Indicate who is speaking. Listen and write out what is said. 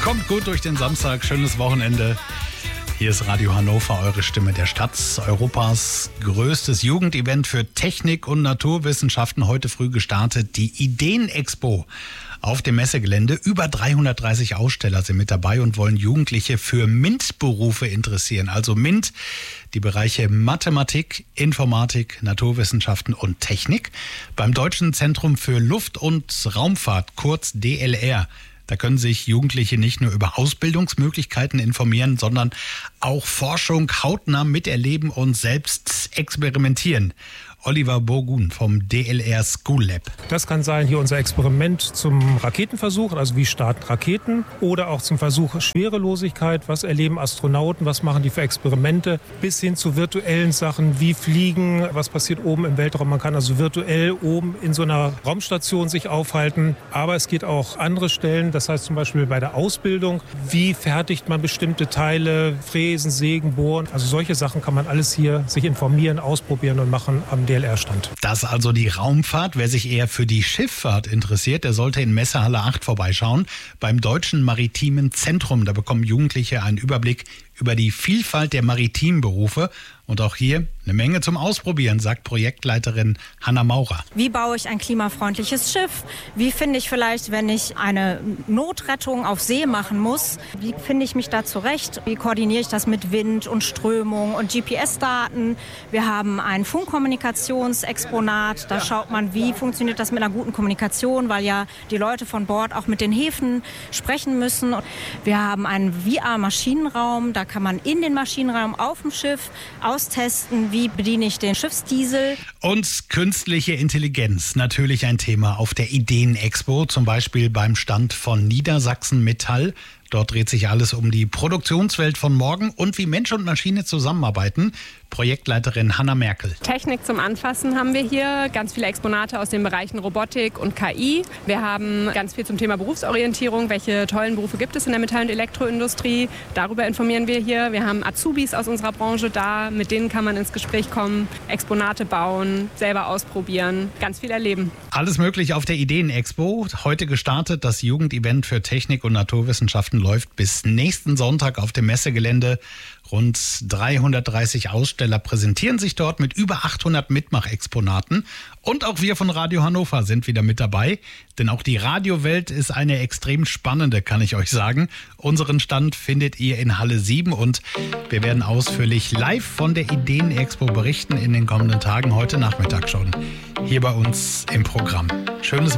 Speaker 1: Kommt gut durch den Samstag, schönes Wochenende. Hier ist Radio Hannover, eure Stimme der Stadt. Europas größtes Jugendevent für Technik und Naturwissenschaften. Heute früh gestartet, die Ideen-Expo auf dem Messegelände. Über 330 Aussteller sind mit dabei und wollen Jugendliche für MINT-Berufe interessieren. Also MINT, die Bereiche Mathematik, Informatik, Naturwissenschaften und Technik. Beim Deutschen Zentrum für Luft- und Raumfahrt, kurz DLR. Da können sich Jugendliche nicht nur über Ausbildungsmöglichkeiten informieren, sondern auch Forschung hautnah miterleben und selbst experimentieren. Oliver Burgun vom DLR School Lab.
Speaker 2: Das kann sein hier unser Experiment zum Raketenversuch, also wie starten Raketen, oder auch zum Versuch Schwerelosigkeit, was erleben Astronauten, was machen die für Experimente, bis hin zu virtuellen Sachen wie Fliegen, was passiert oben im Weltraum. Man kann also virtuell oben in so einer Raumstation sich aufhalten, aber es geht auch andere Stellen, das heißt zum Beispiel bei der Ausbildung, wie fertigt man bestimmte Teile, Fräsen, Sägen, Bohren, also solche Sachen kann man alles hier sich informieren, ausprobieren und machen am DLR-Stand.
Speaker 1: Das ist also die Raumfahrt. Wer sich eher für die Schifffahrt interessiert, der sollte in Messehalle 8 vorbeischauen. Beim Deutschen Maritimen Zentrum, da bekommen Jugendliche einen Überblick über die Vielfalt der maritimen Berufe. Und auch hier eine Menge zum Ausprobieren, sagt Projektleiterin Hanna Maurer.
Speaker 3: Wie baue ich ein klimafreundliches Schiff? Wie finde ich vielleicht, wenn ich eine Notrettung auf See machen muss, wie finde ich mich da zurecht? Wie koordiniere ich das mit Wind und Strömung und GPS-Daten? Wir haben ein Funkkommunikationsexponat. Da schaut man, wie funktioniert das mit einer guten Kommunikation, weil ja die Leute von Bord auch mit den Häfen sprechen müssen. Wir haben einen VR-Maschinenraum. Da kann man in den Maschinenraum auf dem Schiff austesten, wie bediene ich den Schiffsdiesel.
Speaker 1: Und künstliche Intelligenz, natürlich ein Thema auf der Ideen-Expo, zum Beispiel beim Stand von Niedersachsen Metall. Dort dreht sich alles um die Produktionswelt von morgen und wie Mensch und Maschine zusammenarbeiten. Projektleiterin Hanna Merkel.
Speaker 4: Technik zum Anfassen haben wir hier, ganz viele Exponate aus den Bereichen Robotik und KI. Wir haben ganz viel zum Thema Berufsorientierung. Welche tollen Berufe gibt es in der Metall- und Elektroindustrie? Darüber informieren wir hier. Wir haben Azubis aus unserer Branche da, mit denen kann man ins Gespräch kommen, Exponate bauen, selber ausprobieren, ganz viel erleben.
Speaker 1: Alles möglich auf der Ideen-Expo. Heute gestartet, das Jugendevent für Technik und Naturwissenschaften läuft bis nächsten Sonntag auf dem Messegelände. Rund 330 Aussteller präsentieren sich dort mit über 800 Mitmachexponaten. Und auch wir von Radio Hannover sind wieder mit dabei. Denn auch die Radiowelt ist eine extrem spannende, kann ich euch sagen. Unseren Stand findet ihr in Halle 7 und wir werden ausführlich live von der Ideen-Expo berichten in den kommenden Tagen, heute Nachmittag schon. Hier bei uns im Programm. Schönes